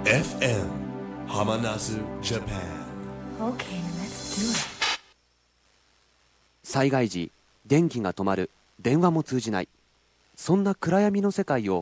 FM Hamanazu Japan. Okay, let's do it. 災害時電気が止まる、電話も通じない、そんな暗闇の世界を